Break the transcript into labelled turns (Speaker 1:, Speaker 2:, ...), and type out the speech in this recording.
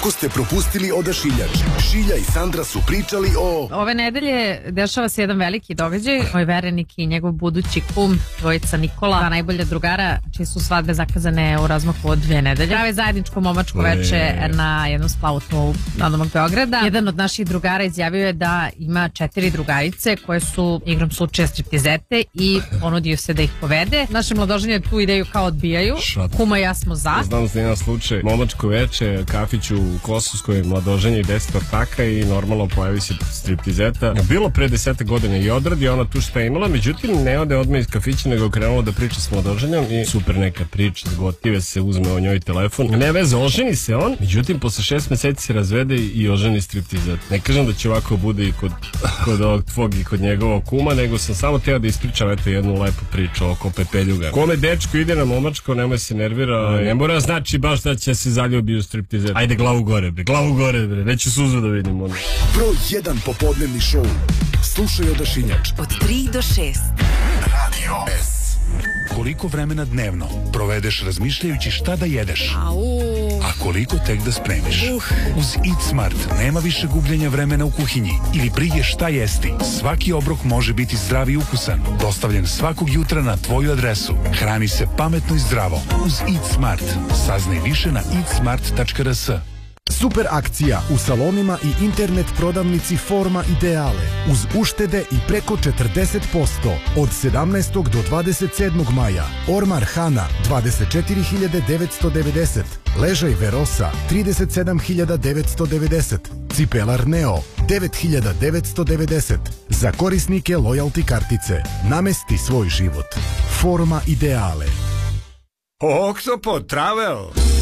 Speaker 1: Ako ste propustili Odašiljač, Šilja i Sandra su pričali o...
Speaker 2: Ove nedelje dešava se jedan veliki događaj. Moj verenik i njegov budući kum, dvojica Nikola, dva najbolja drugara, čije su svadbe zakazane u razmaku od 2 nedelje. Prave zajedničko momačko veče na jednom splavu na domak Beograda. Jedan od naših drugara izjavio je da ima 4 drugarice koje su igrom slučaja striptizete i ponudio se da ih povede. Naše mladoženje tu ideju kao odbijaju. Kuma i ja smo za.
Speaker 3: Znam da jedan slučaj, momačko veče, kafić u Kosovskoj, mladoženje i 10 ortaka i normalno pojavi se striptizeta. Bilo pre 10 godina i odradi ona tu šta je imala, međutim ne ode odmah iz kafića nego krenulo da priča s mladoženjom i super neka priča, zgotive se, uzme o njoj telefon. Ne veze, oženi se on, međutim posle 6 meseci se razvede i oženi striptizet. Ne kažem da će ovako bude i kod ovog tvog i kod njegovog kuma, nego sam samo teo da ispričam eto jednu lepu priču oko pepeljuga. Kome dečko ide na momačko, nemoj se nervira, ne mora znači baš da će se zaljubi u striptizet. Ajde glavu gore bre, neću suzu da vidim ono.
Speaker 1: Broj 1 popodnevni šou. Slušaj Odašiljač.
Speaker 4: Od 3 do 6.
Speaker 1: Radio S.
Speaker 5: Koliko vremena dnevno provedeš razmišljajući šta da jedeš, a koliko tek da spremiš. Uz Eat Smart nema više gubljenja vremena u kuhinji ili brige šta jesti. Svaki obrok može biti zdrav i ukusan, dostavljen svakog jutra na tvoju adresu. Hrani se pametno i zdravo uz Eat Smart. Saznaj više na eatsmart.rs.
Speaker 6: Super akcija u salonima i internet prodavnici Forma Ideale uz uštede i preko 40% od 17. do 27. maja. Ormar Hana 24.990, ležaj Verosa 37.990, cipelar Neo 9.990. Za korisnike lojalty kartice. Namesti svoj život. Forma Ideale.
Speaker 7: Oktopod Travel.